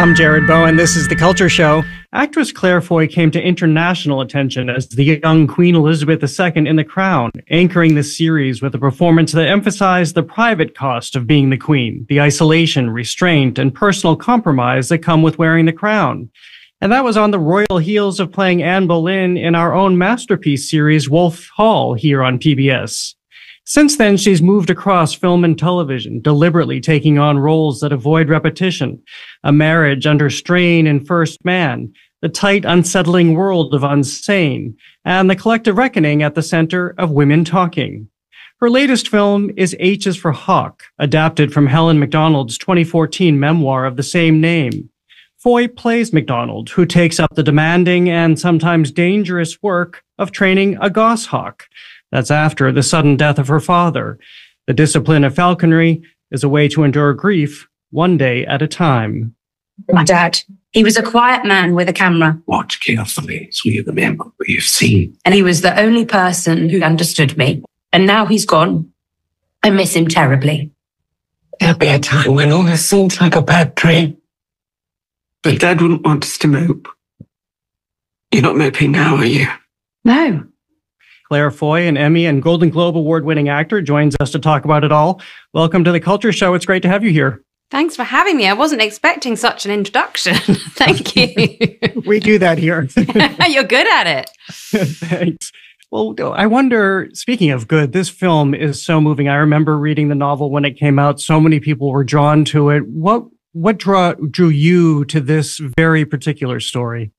I'm Jared Bowen. This is The Culture Show. Actress Claire Foy came to international attention as the young Queen Elizabeth II in The Crown, anchoring the series with a performance that emphasized the private cost of being the Queen, the isolation, restraint, and personal compromise that come with wearing the crown. And that was on the royal heels of playing Anne Boleyn in our own masterpiece series, Wolf Hall, here on PBS. Since then, she's moved across film and television, deliberately taking on roles that avoid repetition. A Marriage Under Strain in First Man, The Tight, Unsettling World of Unsane, and The Collective Reckoning at the center of Women Talking. Her latest film is H is for Hawk, adapted from Helen Macdonald's 2014 memoir of the same name. Foy plays Macdonald, who takes up the demanding and sometimes dangerous work of training a goshawk. That's after the sudden death of her father. The discipline of falconry is a way to endure grief one day at a time. My dad, he was a quiet man with a camera. Watch carefully so you remember what you've seen. And he was the only person who understood me. And now he's gone. I miss him terribly. There'll be a time when all this seems like a bad dream. But Dad wouldn't want us to mope. You're not moping now, are you? No. Claire Foy, an Emmy and Golden Globe award-winning actor, joins us to talk about it all. Welcome to The Culture Show. It's great to have you here. Thanks for having me. I wasn't expecting such an introduction. Thank you. We do that here. You're good at it. Thanks. Well, I wonder, speaking of good, this film is so moving. I remember reading the novel when it came out. So many people were drawn to it. What drew you to this very particular story?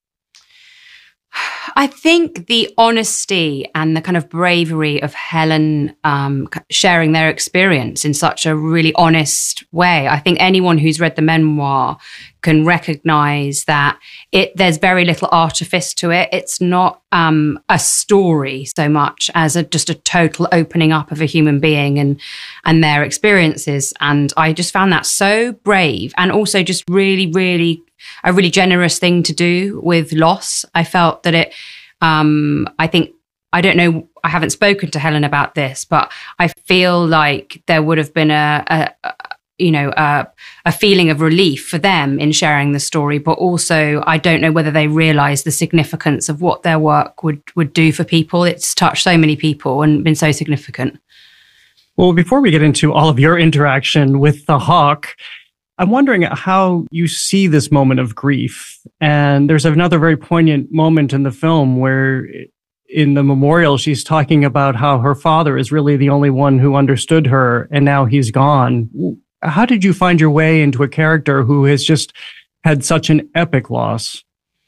I think the honesty and the kind of bravery of Helen sharing their experience in such a really honest way. I think anyone who's read the memoir can recognize that there's very little artifice to it. It's not a story so much as just a total opening up of a human being and their experiences. And I just found that so brave and also just really a really generous thing to do with loss. I felt that I think, I don't know, I haven't spoken to Helen about this, but I feel like there would have been a feeling of relief for them in sharing the story, but also I don't know whether they realize the significance of what their work would do for people. It's touched so many people and been so significant. Well, before we get into all of your interaction with the hawk, I'm wondering how you see this moment of grief. And there's another very poignant moment in the film where in the memorial, she's talking about how her father is really the only one who understood her, and now he's gone. How did you find your way into a character who has just had such an epic loss?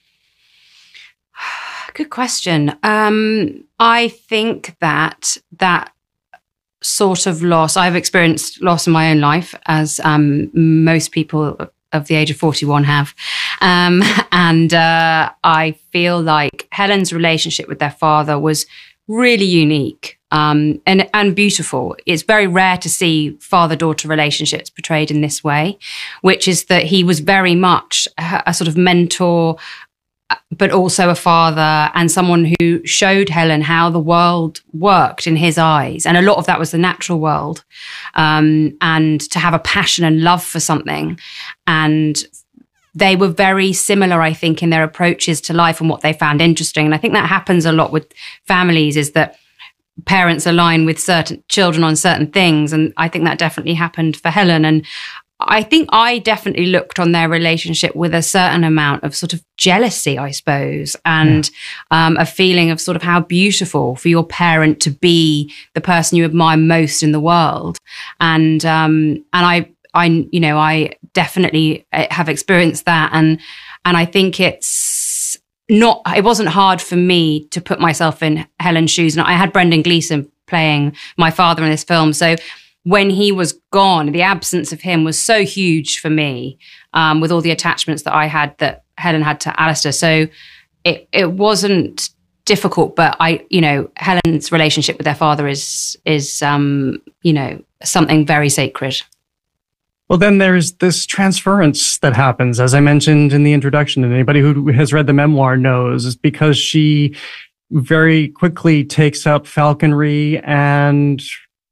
Good question. I think that sort of loss, I've experienced loss in my own life, as most people of the age of 41 have. And I feel like Helen's relationship with their father was really unique and beautiful. It's very rare to see father-daughter relationships portrayed in this way, which is that he was very much a sort of mentor, but also a father and someone who showed Helen how the world worked in his eyes. And a lot of that was the natural world. And to have a passion and love for something. And they were very similar, I think, in their approaches to life and what they found interesting. And I think that happens a lot with families, is that parents align with certain children on certain things. And I think that definitely happened for Helen. And I think I definitely looked on their relationship with a certain amount of sort of jealousy, I suppose, and a feeling of sort of how beautiful for your parent to be the person you admire most in the world. And I definitely have experienced that. And I think it wasn't hard for me to put myself in Helen's shoes. And I had Brendan Gleeson playing my father in this film. So when he was gone, the absence of him was so huge for me, with all the attachments that I had that Helen had to Alistair. So it wasn't difficult, but Helen's relationship with their father is something very sacred. Well, then there's this transference that happens, as I mentioned in the introduction, and anybody who has read the memoir knows, is because she very quickly takes up falconry and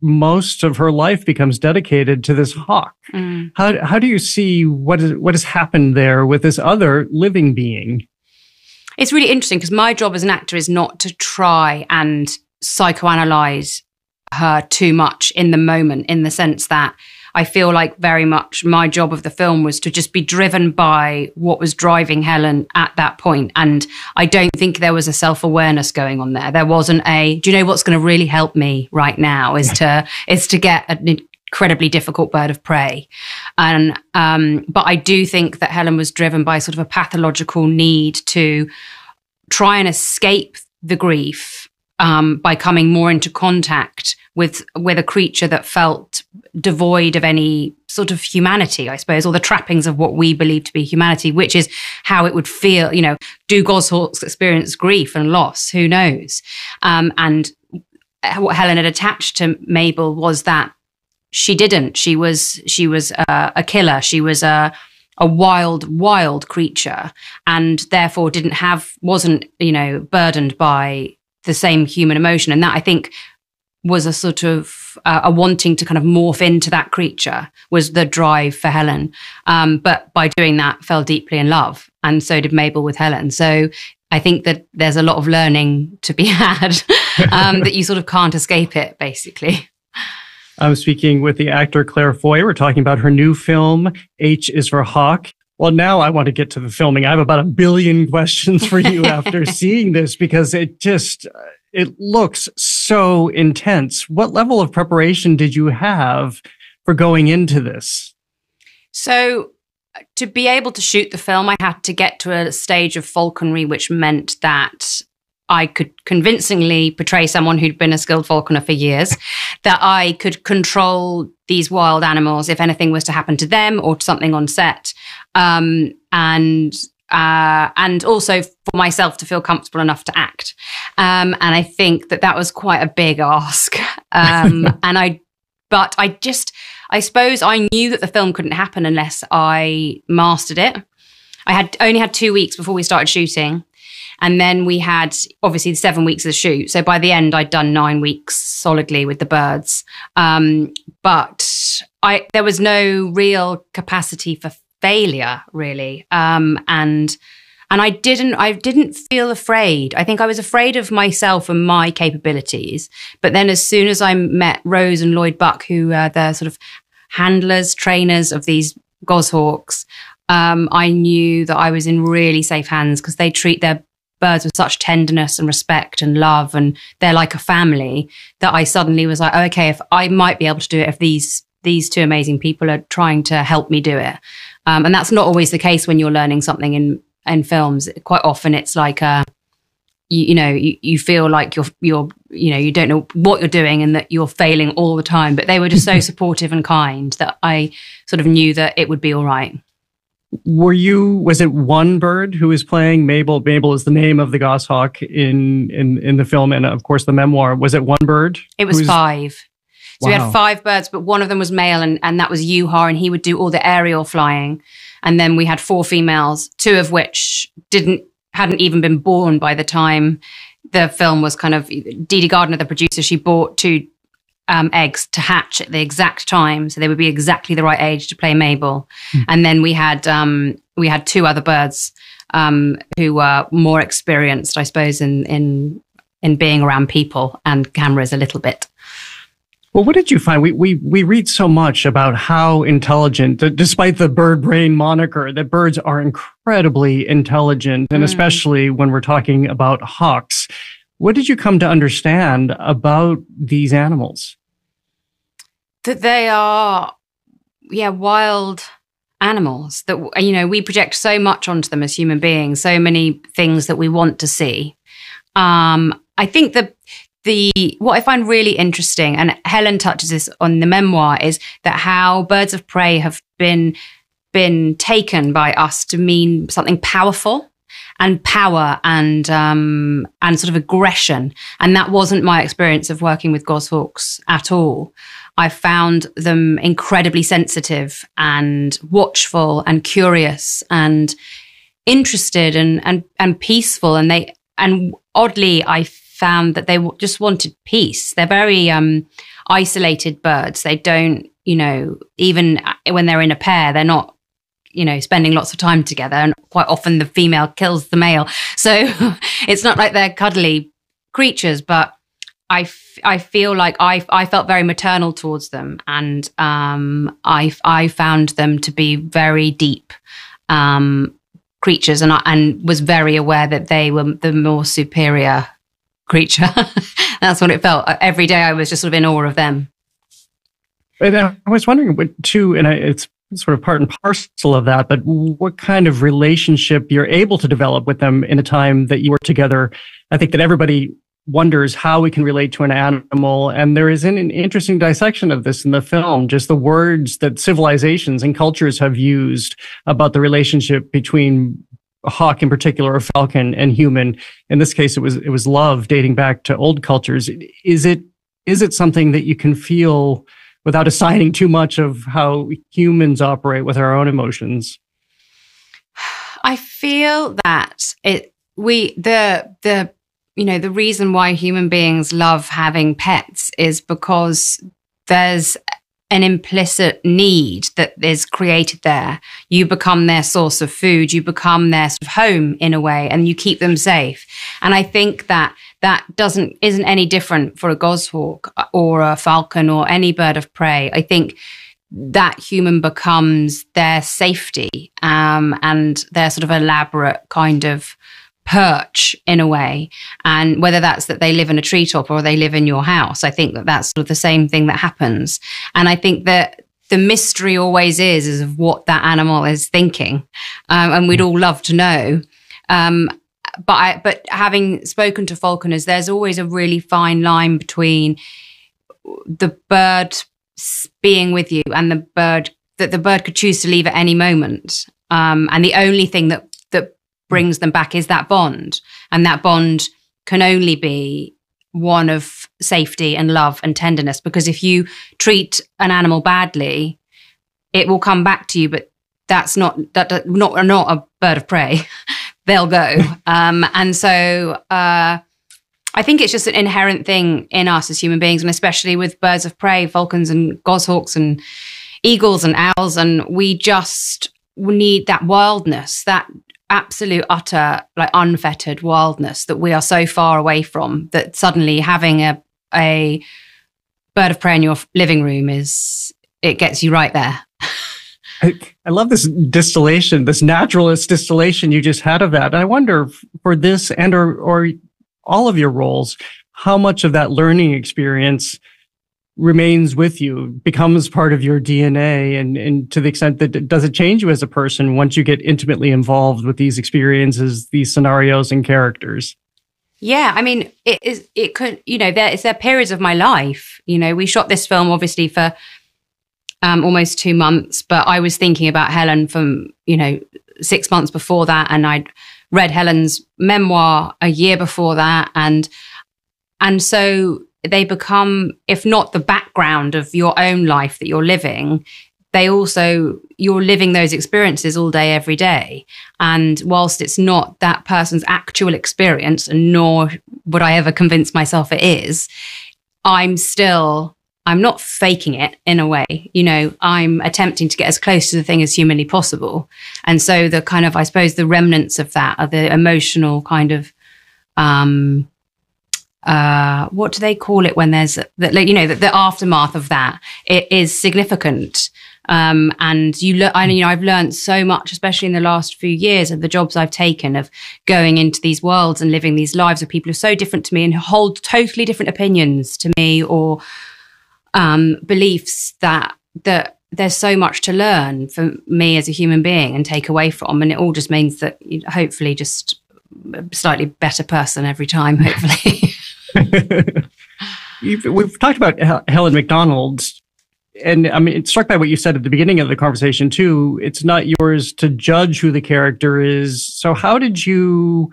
most of her life becomes dedicated to this hawk. How do you see what has happened there with this other living being? It's really interesting because my job as an actor is not to try and psychoanalyze her too much in the moment, in the sense that I feel like very much my job of the film was to just be driven by what was driving Helen at that point. And I don't think there was a self-awareness going on there. There wasn't do you know what's going to really help me right now is to get an incredibly difficult bird of prey. And, but I do think that Helen was driven by sort of a pathological need to try and escape the grief by coming more into contact with a creature that felt devoid of any sort of humanity, I suppose, or the trappings of what we believe to be humanity, which is how it would feel, do goshawks experience grief and loss? Who knows? And what Helen had attached to Mabel was that she didn't. She was a killer. She was a wild creature, and therefore wasn't burdened by the same human emotion. And that, I think, was a sort of a wanting to kind of morph into that creature was the drive for Helen. But by doing that, fell deeply in love. And so did Mabel with Helen. So I think that there's a lot of learning to be had, that you sort of can't escape it, basically. I'm speaking with the actor Claire Foy. We're talking about her new film, H is for Hawk. Well, now I want to get to the filming. I have about 1 billion questions for you after seeing this, because it looks so intense. What level of preparation did you have for going into this? So to be able to shoot the film, I had to get to a stage of falconry, which meant that I could convincingly portray someone who'd been a skilled falconer for years, that I could control these wild animals if anything was to happen to them or to something on set. And also for myself to feel comfortable enough to act. And I think that was quite a big ask. But I suppose I knew that the film couldn't happen unless I mastered it. I only had 2 weeks before we started shooting. And then we had obviously 7 weeks of the shoot. So by the end, I'd done 9 weeks solidly with the birds. But there was no real capacity for failure, really. And I didn't feel afraid. I think I was afraid of myself and my capabilities. But then as soon as I met Rose and Lloyd Buck, who are the sort of handlers, trainers of these goshawks, I knew that I was in really safe hands, because they treat their birds with such tenderness and respect and love, and they're like a family, that I suddenly was like, oh, okay, if I might be able to do it if these two amazing people are trying to help me do it. And that's not always the case when you're learning something in films. Quite often it's like you feel like you don't know what you're doing and that you're failing all the time. But they were just so supportive and kind that I sort of knew that it would be all right. Was it one bird who was playing Mabel? Mabel is the name of the goshawk in the film, and of course the memoir. Was it one bird? It was 5. So we had 5 birds, but one of them was male, and that was Yuha, and he would do all the aerial flying. And then we had 4 females, 2 of which hadn't even been born by the time the film was kind of. Dee Dee Gardner, the producer, she bought 2 eggs to hatch at the exact time, so they would be exactly the right age to play Mabel. And then we had 2 other birds who were more experienced, I suppose, in being around people and cameras a little bit. Well, what did you find? We read so much about how intelligent, despite the bird brain moniker, that birds are incredibly intelligent, and especially when we're talking about hawks. What did you come to understand about these animals? That they are, wild animals. That, we project so much onto them as human beings, so many things that we want to see. I think that what I find really interesting, and Helen touches this on the memoir, is that how birds of prey have been taken by us to mean something powerful and power and sort of aggression. And that wasn't my experience of working with goshawks at all. I found them incredibly sensitive and watchful and curious and interested and peaceful. And oddly, I found that they just wanted peace. They're very, isolated birds. They don't, even when they're in a pair, they're not, spending lots of time together. And quite often the female kills the male. So it's not like they're cuddly creatures, but I feel like I felt very maternal towards them. And I found them to be very deep creatures, and was very aware that they were the more superior creature. That's what it felt. Every day I was just sort of in awe of them. And I was wondering too, and it's sort of part and parcel of that, but what kind of relationship you're able to develop with them in a time that you were together. I think that everybody wonders how we can relate to an animal. And there is an interesting dissection of this in the film, just the words that civilizations and cultures have used about the relationship between a hawk in particular, a falcon, and human. In this case, it was love, dating back to old cultures. Is it something that you can feel without assigning too much of how humans operate with our own emotions? I feel that the reason why human beings love having pets is because there's an implicit need that is created there. You become their source of food, you become their sort of home in a way, and you keep them safe. And I think that isn't any different for a goshawk or a falcon or any bird of prey. I think that human becomes their safety, and their sort of elaborate kind of perch in a way. And whether that's that they live in a treetop or they live in your house, I think that's sort of the same thing that happens. And I think that the mystery always is of what that animal is thinking. And we'd all love to know. But having spoken to falconers, there's always a really fine line between the bird being with you and the bird could choose to leave at any moment. And the only thing that brings them back is that bond. And that bond can only be one of safety and love and tenderness, because if you treat an animal badly, it will come back to you, but that's not a bird of prey. They'll go. And so I think it's just an inherent thing in us as human beings, and especially with birds of prey, falcons and goshawks and eagles and owls. And we need that wildness, that absolute, utter, like unfettered wildness that we are so far away from, that suddenly having a bird of prey in your living room it gets you right there. I love this distillation, this naturalist distillation you just had of that. And I wonder for this and or all of your roles, how much of that learning experience remains with you, becomes part of your DNA, and to the extent that does it change you as a person once you get intimately involved with these experiences, these scenarios and characters? Yeah, I mean, it could, there are periods of my life, we shot this film obviously for almost 2 months, but I was thinking about Helen from, 6 months before that. And I'd read Helen's memoir a year before that. And so they become, if not the background of your own life that you're living, you're living those experiences all day, every day. And whilst it's not that person's actual experience, and nor would I ever convince myself it is, I'm not faking it in a way. I'm attempting to get as close to the thing as humanly possible. And so the kind of, I suppose, the remnants of that are the emotional kind of, what do they call it when there's the aftermath of that? It is significant. And I've learned so much, especially in the last few years, of the jobs I've taken, of going into these worlds and living these lives with people who are so different to me and hold totally different opinions to me, or beliefs that there's so much to learn for me as a human being and take away from. And it all just means that hopefully just a slightly better person every time, hopefully. We've talked about Helen Macdonald, and I mean, it's struck by what you said at the beginning of the conversation too. It's not yours to judge who the character is. So how did you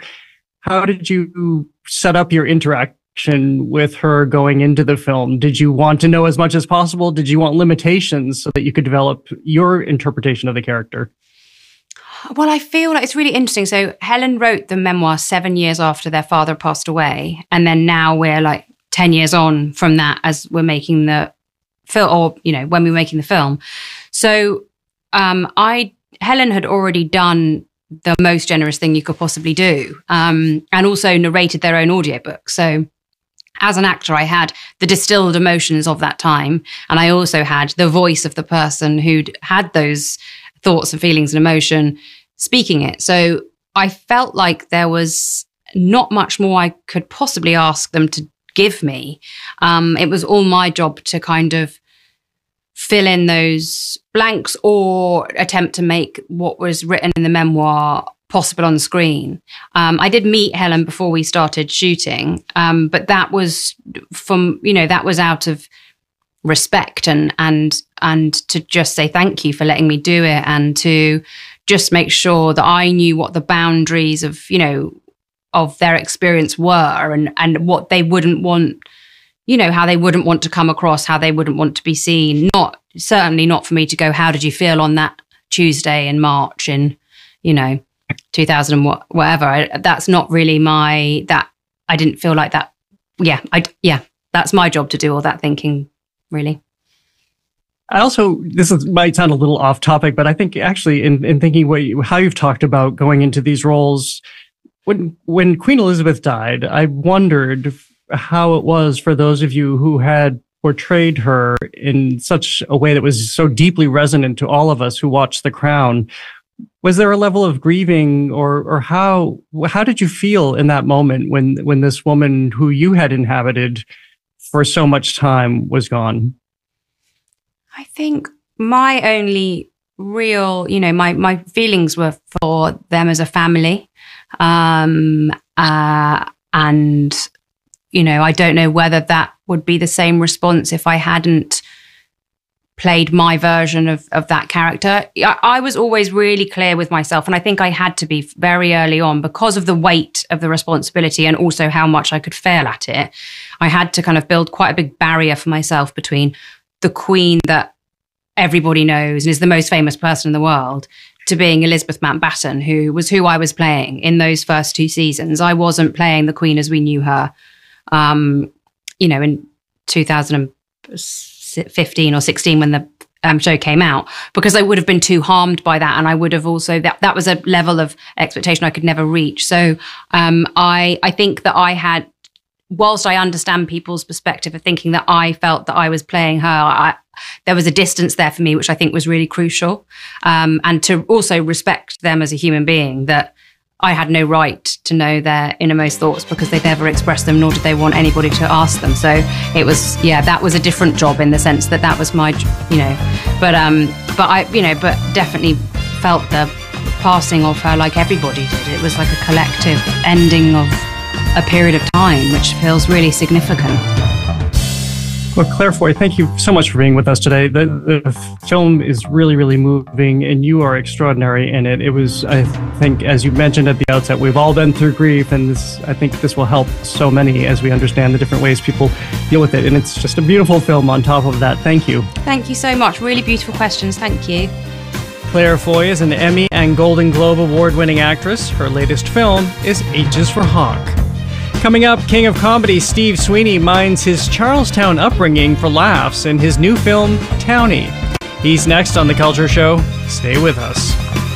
set up your interaction with her going into the film? Did you want to know as much as possible? Did you want limitations so that you could develop your interpretation of the character? Well, I feel like it's really interesting. So Helen wrote the memoir 7 years after their father passed away. And then now we're like 10 years on from that as we're making the film, or, you know, when we were making the film. So Helen had already done the most generous thing you could possibly do, and also narrated their own audiobook. So as an actor, I had the distilled emotions of that time, and I also had the voice of the person who'd had those thoughts and feelings and emotion speaking it. So I felt like there was not much more I could possibly ask them to give me. It was all my job to kind of fill in those blanks or attempt to make what was written in the memoir possible on screen. I did meet Helen before we started shooting, but that was that was out of respect and to just say thank you for letting me do it, and to just make sure that I knew what the boundaries of, you know, of their experience were, and what they wouldn't want, you know, how they wouldn't want to come across, how they wouldn't want to be seen. Certainly not for me to go, how did you feel on that Tuesday in March in, you know, 2000 and whatever. That's not really I didn't feel like that. That's my job to do all that thinking, really. I also, might sound a little off topic, but I think actually in thinking how you've talked about going into these roles, when Queen Elizabeth died, I wondered how it was for those of you who had portrayed her in such a way that was so deeply resonant to all of us who watched The Crown. Was there a level of grieving, or how did you feel in that moment when this woman who you had inhabited for so much time was gone? I think my only real, you know, my feelings were for them as a family. And, you know, I don't know whether that would be the same response if I hadn't played my version of that character. I was always really clear with myself, and I think I had to be very early on because of the weight of the responsibility and also how much I could fail at it. I had to kind of build quite a big barrier for myself between the Queen that everybody knows and is the most famous person in the world to being Elizabeth Mountbatten, who I was playing in those first 2 seasons. I wasn't playing the Queen as we knew her, you know, in 2015 or 16 when the show came out, because I would have been too harmed by that. And I would have also, that was a level of expectation I could never reach. So I think that I had, whilst I understand people's perspective of thinking that I felt that I was playing her, there was a distance there for me, which I think was really crucial. And to also respect them as a human being, that I had no right to know their innermost thoughts because they'd never expressed them, nor did they want anybody to ask them. So it was, that was a different job in the sense that that was my, you know, but definitely felt the passing of her like everybody did. It was like a collective ending of a period of time, which feels really significant. Well, Claire Foy, thank you so much for being with us today. The film is really, really moving, and you are extraordinary in it. It was, I think, as you mentioned at the outset, we've all been through grief, and I think this will help so many as we understand the different ways people deal with it. And it's just a beautiful film on top of that. Thank you. Thank you so much. Really beautiful questions. Thank you. Claire Foy is an Emmy and Golden Globe award-winning actress. Her latest film is H is for Hawk. Coming up, King of Comedy Steve Sweeney mines his Charlestown upbringing for laughs in his new film, Townie. He's next on The Culture Show. Stay with us.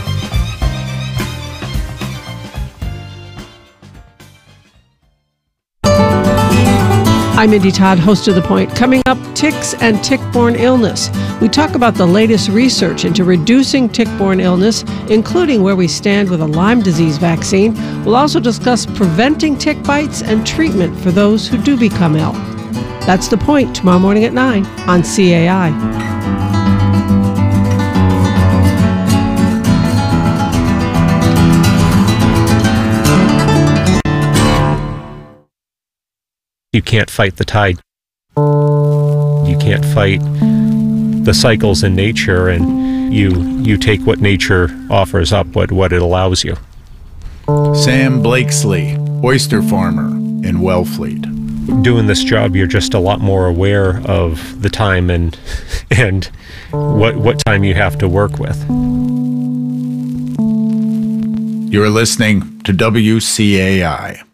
I'm Mindy Todd, host of The Point. Coming up, ticks and tick-borne illness. We talk about the latest research into reducing tick-borne illness, including where we stand with a Lyme disease vaccine. We'll also discuss preventing tick bites and treatment for those who do become ill. That's The Point, tomorrow morning at 9 on CAI. You can't fight the tide. You can't fight the cycles in nature, and you take what nature offers up, what it allows you. Sam Blakesley, oyster farmer in Wellfleet. Doing this job, you're just a lot more aware of the time and what time you have to work with. You're listening to WCAI.